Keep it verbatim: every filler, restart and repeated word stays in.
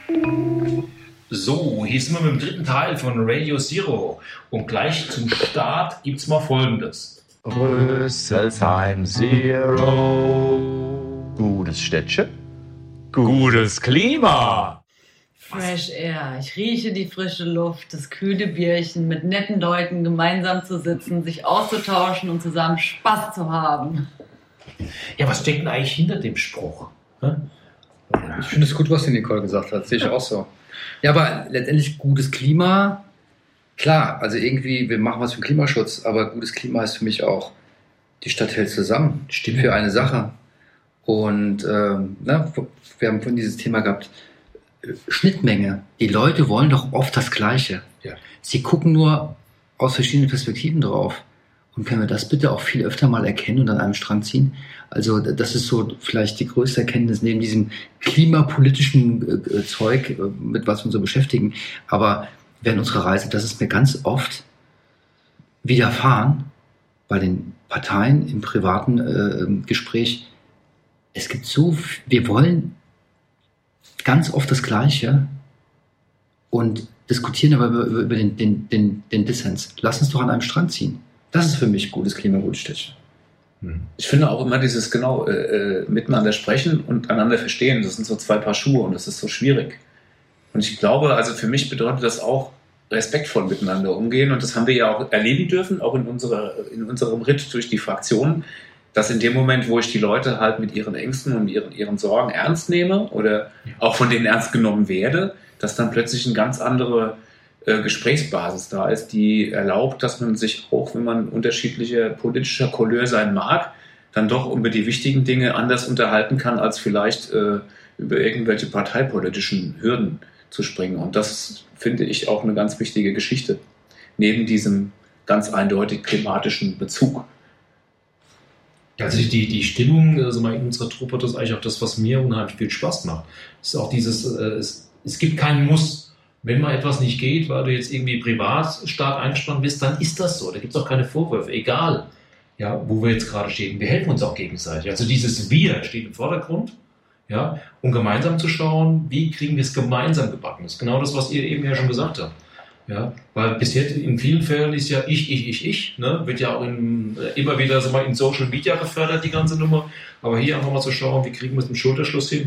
So, hier sind wir mit dem dritten Teil von Radio Zero. Und gleich zum Start gibt es mal Folgendes. Rüsselsheim Zero. Gutes Städtchen. Gutes Klima. Fresh Air. Ich rieche die frische Luft, das kühle Bierchen, mit netten Leuten gemeinsam zu sitzen, sich auszutauschen und zusammen Spaß zu haben. Ja, was steckt denn eigentlich hinter dem Spruch? Hm? Ich finde es gut, was die Nicole gesagt hat. Sehe ich auch so. Ja, aber letztendlich gutes Klima, klar, also irgendwie, wir machen was für den Klimaschutz, aber gutes Klima ist für mich auch, die Stadt hält zusammen, Stimmt. Für eine Sache. Und ähm, na, wir haben vorhin dieses Thema gehabt, Schnittmenge. Die Leute wollen doch oft das Gleiche. Ja. Sie gucken nur aus verschiedenen Perspektiven drauf. Und können wir das bitte auch viel öfter mal erkennen und an einem Strang ziehen? Also das ist so vielleicht die größte Erkenntnis neben diesem klimapolitischen äh, Zeug, äh, mit was wir uns so beschäftigen. Aber während unserer Reise, das ist mir ganz oft widerfahren bei den Parteien im privaten äh, Gespräch. Es gibt so, wir wollen ganz oft das Gleiche und diskutieren aber über, über den, den, den, den Dissens. Lass uns doch an einem Strang ziehen. Das ist für mich gutes Klima, gutes Städtchen. Ich finde auch immer dieses genau äh, miteinander sprechen und einander verstehen. Das sind so zwei Paar Schuhe und das ist so schwierig. Und ich glaube, also für mich bedeutet das auch respektvoll miteinander umgehen. Und das haben wir ja auch erleben dürfen, auch in, unserer, in unserem Ritt durch die Fraktionen, dass in dem Moment, wo ich die Leute halt mit ihren Ängsten und ihren, ihren Sorgen ernst nehme oder auch von denen ernst genommen werde, dass dann plötzlich eine ganz andere Gesprächsbasis da ist, die erlaubt, dass man sich auch, wenn man unterschiedlicher politischer Couleur sein mag, dann doch über die wichtigen Dinge anders unterhalten kann, als vielleicht äh, über irgendwelche parteipolitischen Hürden zu springen. Und das finde ich auch eine ganz wichtige Geschichte, neben diesem ganz eindeutig klimatischen Bezug. Also die, die Stimmung also mal in unserer Truppe, das ist eigentlich auch das, was mir unheimlich viel Spaß macht. Es ist auch dieses, äh, es, es gibt keinen Muss. Wenn mal etwas nicht geht, weil du jetzt irgendwie privat stark eingespannt bist, dann ist das so. Da gibt es auch keine Vorwürfe, egal, ja, wo wir jetzt gerade stehen. Wir helfen uns auch gegenseitig. Also dieses Wir steht im Vordergrund, ja, um gemeinsam zu schauen, wie kriegen wir es gemeinsam gebacken. Das ist genau das, was ihr eben ja schon gesagt habt. Ja, weil bisher in vielen Fällen ist ja ich, ich, ich, ich, ne, wird ja auch in, immer wieder so mal in Social Media gefördert, die ganze Nummer. Aber hier einfach mal zu schauen, wie kriegen wir es im Schulterschluss hin,